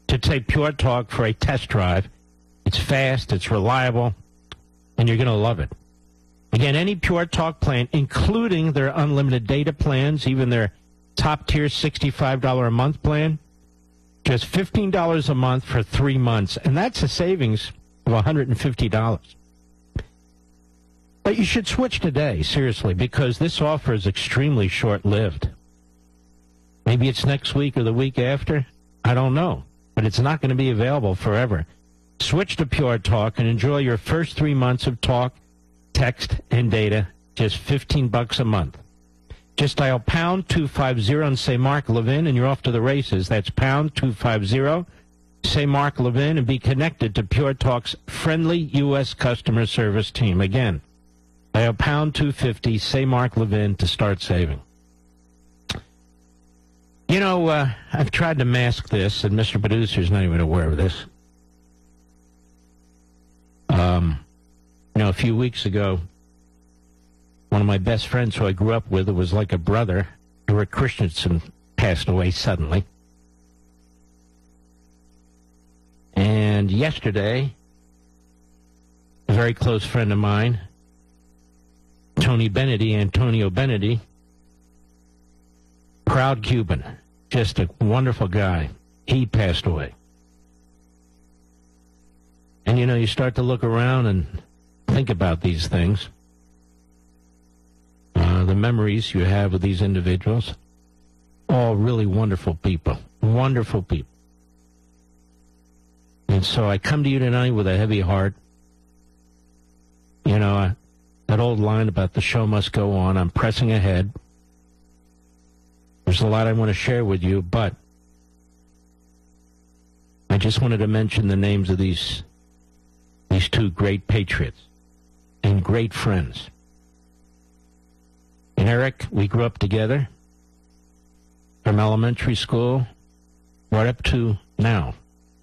to take Pure Talk for a test drive. It's fast, it's reliable, and you're going to love it. Again, any Pure Talk plan, including their unlimited data plans, even their top-tier $65 a month plan, just $15 a month for 3 months, and that's a savings of $150. But you should switch today, seriously, because this offer is extremely short-lived. Maybe it's next week or the week after. I don't know. But it's not going to be available forever. Switch to Pure Talk and enjoy your first 3 months of talk, text, and data, just $15 a month. Just dial pound 250 and say Mark Levin, and you're off to the races. That's pound 250. Say Mark Levin and be connected to Pure Talk's friendly U.S. customer service team. Again, dial pound 250, say Mark Levin to start saving. You know, I've tried to mask this, and Mr. Producer's not even aware of this. A few weeks ago, one of my best friends who I grew up with, who was like a brother, Rick Christensen, passed away suddenly. And yesterday, a very close friend of mine, Antonio Benetti, proud Cuban, just a wonderful guy. He passed away. And, you start to look around and think about these things. The memories you have with these individuals, all really wonderful people. Wonderful people. And so I come to you tonight with a heavy heart. That old line about the show must go on. I'm pressing ahead. There's a lot I want to share with you, but I just wanted to mention the names of these two great patriots and great friends. And Eric, we grew up together from elementary school right up to now.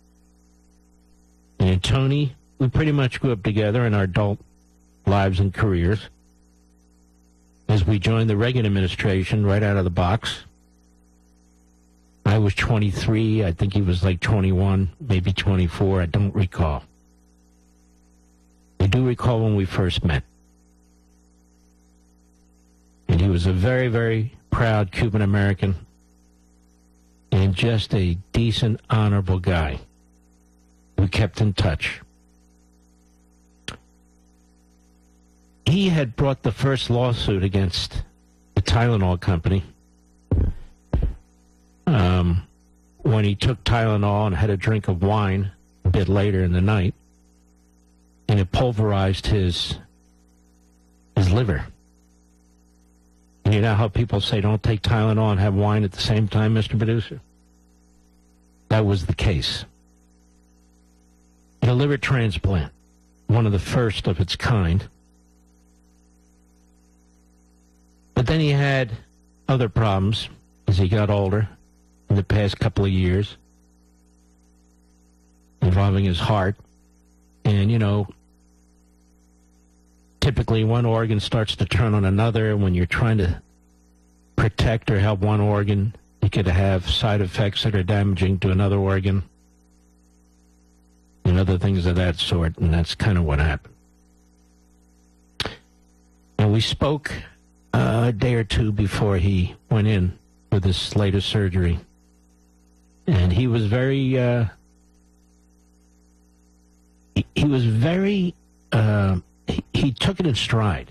And Tony, we pretty much grew up together in our adult lives and careers as we joined the Reagan administration right out of the box. I was 23. I think he was like 21, maybe 24. I don't recall. I do recall when we first met. And he was a very, very proud Cuban-American and just a decent, honorable guy who kept in touch. He had brought the first lawsuit against the Tylenol company when he took Tylenol and had a drink of wine a bit later in the night, and it pulverized his liver. And you know how people say don't take Tylenol and have wine at the same time, Mr. Producer? That was the case. A liver transplant, one of the first of its kind. But then he had other problems as he got older in the past couple of years involving his heart. And, typically one organ starts to turn on another. When you're trying to protect or help one organ, you could have side effects that are damaging to another organ and other things of that sort, and that's kind of what happened. And we spoke a day or two before he went in for this latest surgery, and he was very he took it in stride,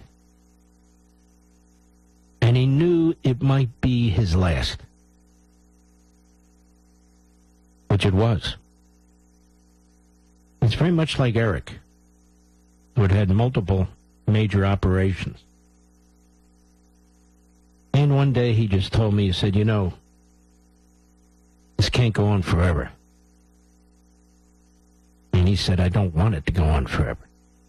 and he knew it might be his last, which it was. It's very much like Eric, who had multiple major operations. And one day he just told me, he said, this can't go on forever. And he said, I don't want it to go on forever.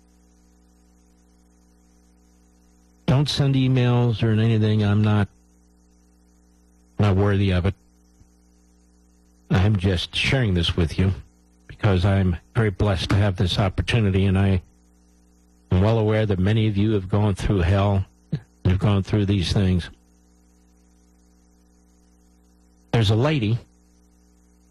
Don't send emails or anything. I'm not worthy of it. I'm just sharing this with you because I'm very blessed to have this opportunity, and I am well aware that many of you have gone through hell and have gone through these things. There's a lady